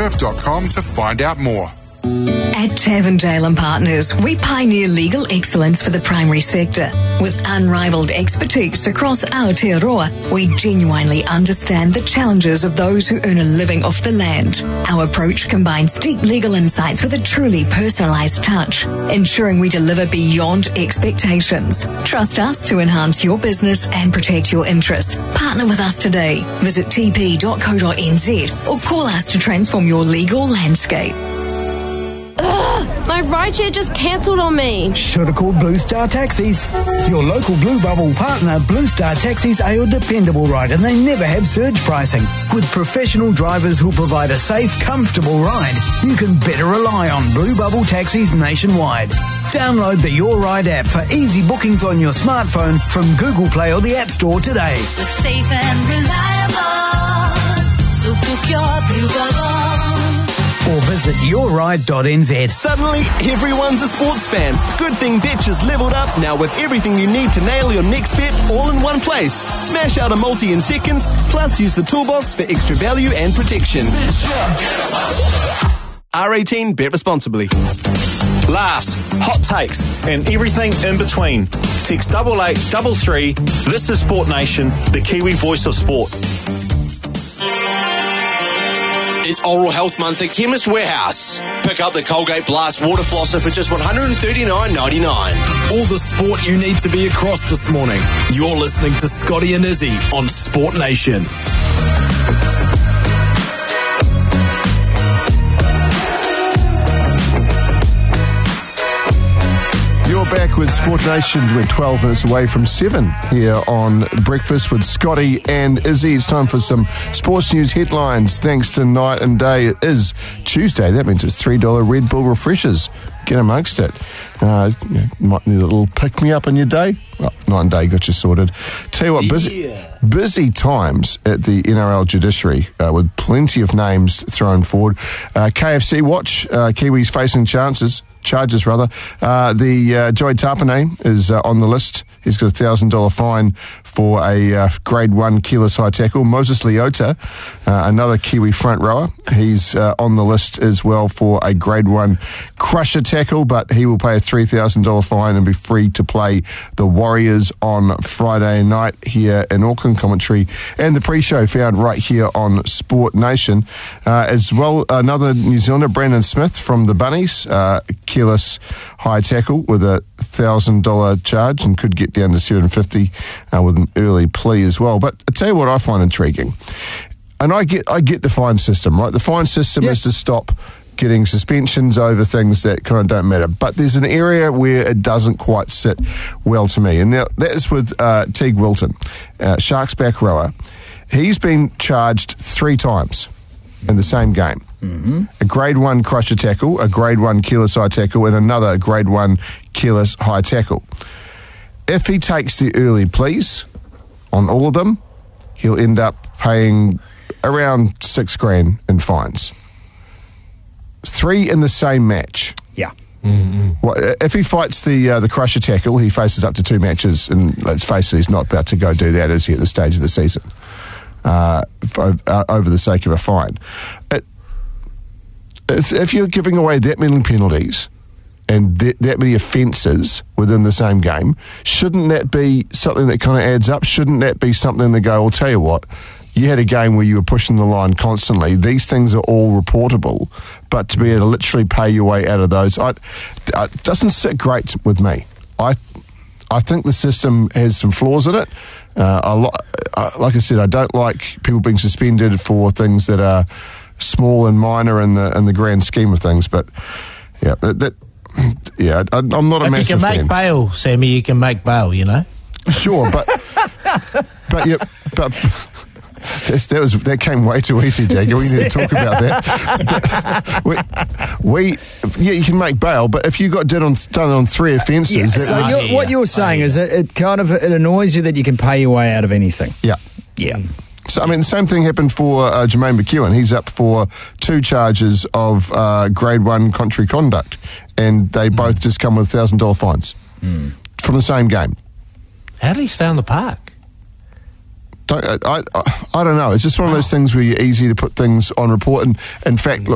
turf.com to find out more. At Tavendale and Partners, we pioneer legal excellence for the primary sector. With unrivaled expertise across Aotearoa, we genuinely understand the challenges of those who earn a living off the land. Our approach combines deep legal insights with a truly personalised touch, ensuring we deliver beyond expectations. Trust us to enhance your business and protect your interests. Partner with us today. Visit tp.co.nz or call us to transform your legal landscape. My rideshare just cancelled on me. Should have called Blue Star Taxis. Your local Blue Bubble partner, Blue Star Taxis, are your dependable ride, and they never have surge pricing. With professional drivers who provide a safe, comfortable ride, you can better rely on Blue Bubble Taxis nationwide. Download the Your Ride app for easy bookings on your smartphone from Google Play or the App Store today. We're safe and reliable, so book your Blue Bubble. Or visit yourride.nz. Suddenly, everyone's a sports fan. Good thing Betch has leveled up now with everything you need to nail your next bet all in one place. Smash out a multi in seconds, plus use the toolbox for extra value and protection. R18, bet responsibly. Laughs, hot takes, and everything in between. Text 8833. This is Sport Nation, the Kiwi voice of sport. It's Oral Health Month at Chemist Warehouse. Pick up the Colgate Blast Water Flosser for just $139.99. All the sport you need to be across this morning. You're listening to Scotty and Izzy on Sport Nation. You're back with Sport Nation. We're 12 minutes away from 7 here on Breakfast with Scotty and Izzy. It's time for some sports news headlines. Thanks to Night and Day. It is Tuesday. That means it's $3 Red Bull refreshers. Get amongst it. You might need a little pick-me-up in your day. Well, Night and Day got you sorted. Tell you what, busy times at the NRL judiciary with plenty of names thrown forward. KFC watch, Kiwis facing charges. The Joey Tapine is on the list. He's got a $1,000 fine for a Grade 1 keyless high tackle. Moses Leota, another Kiwi front rower, he's on the list as well for a Grade 1 crusher tackle, but he will pay a $3,000 fine and be free to play the Warriors on Friday night here in Auckland. Commentary and the pre-show found right here on Sport Nation. As well, another New Zealander, Brandon Smith from the Bunnies, keyless high tackle with a $1,000 charge and could get down to $750 with an early plea as well. But I tell you what I find intriguing, and I get the fine system, right? The fine system is to stop getting suspensions over things that kind of don't matter. But there's an area where it doesn't quite sit well to me, and now that is with Teague Wilton, Sharks back rower. He's been charged 3 times in the same game. Mm-hmm. A Grade 1 crusher tackle, a Grade 1 keyless high tackle, and another Grade 1 keyless high tackle. If he takes the early pleas on all of them, he'll end up paying around $6,000 in fines. 3 in the same match. Yeah. Mm-hmm. Well, if he fights the crusher tackle, he faces up to 2 matches, and let's face it, he's not about to go do that, is he, at this stage of the season, over the sake of a fine. If you're giving away that many penalties and that many offences within the same game, shouldn't that be something that kind of adds up? Shouldn't that be something that go, I'll tell you what, you had a game where you were pushing the line constantly. These things are all reportable, but to be able to literally pay your way out of those, it doesn't sit great with me. I think the system has some flaws in it. Like I said, I don't like people being suspended for things that are small and minor in the grand scheme of things. But I'm not a massive fan. If you can make bail, Sammy, you can make bail. You know. Sure, but that came way too easy, Dagger. We need to talk about that. You can make bail, but if you got done on 3 offences... what you're saying is it annoys you that you can pay your way out of anything. Yeah. Yeah. So, I mean, the same thing happened for Jermaine McEwen. He's up for 2 charges of Grade 1 contrary conduct, and they both just come with $1,000 fines from the same game. How did he stay on the park? I don't know. It's just one of those things where you're easy to put things on report. And in fact, look,